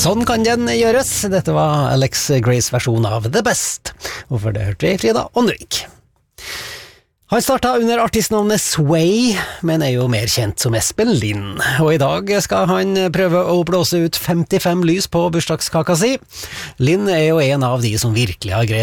sånn kan den gjøres. Dette var Alex Grays versjon av The Best. Og for det hørte vi Frida Åndvik. Han startet under artistnavnet Sway, men er jo mer kjent som Espen Lind. Og i dag skal han prøve å blåse ut 55 lys på bursdagskaka si. Lind er jo en av de som virkelig har greid